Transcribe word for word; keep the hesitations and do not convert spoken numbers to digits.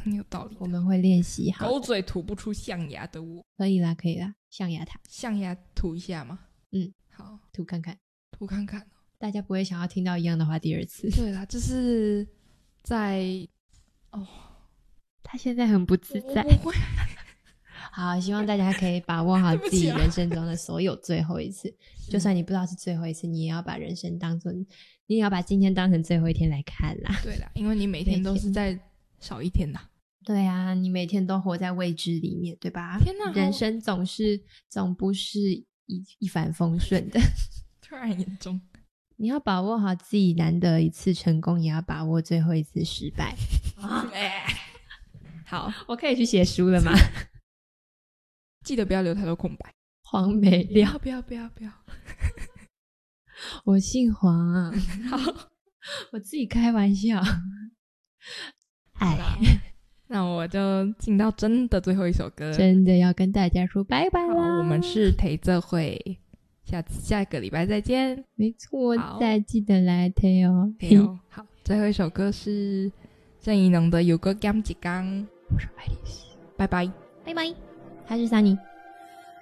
很有道理。 我们会练习好。 狗嘴吐不出象牙的我。 可以啦可以啦，象牙塔。 象牙吐一下吗？ 嗯， 好， 吐看看吐看看。 大家不会想要听到一样的话第二次。 对啦，就是在哦， 他现在很不自在。好，希望大家可以把握好自己人生中的所有最后一次。就算你不知道是最后一次，你也要把人生当成，你也要把今天当成最后一天来看啦。 对啦，因为你每天都是在少一天啦。 对啊，你每天都活在未知里面，对吧？ 天哪， 人生总是总不是一一帆风顺的。 突然严重。 你要把握好自己难得一次成功，也要把握最后一次失败。 好， 我可以去写书了吗？ 记得不要留太多空白。 黄没料， 不要不要不要。 我姓黄啊。 好， 我自己开玩笑。哎， 那我就进到真的最后一首歌， 真的要跟大家说拜拜啦。 好，我们是陪这会，下次下个礼拜再见。 没错，再记得来听哦。 哦好，最后一首歌是郑宜农的《有个甘一刚》。 我是爱丽丝， 拜拜， 拜拜。他是Sunny。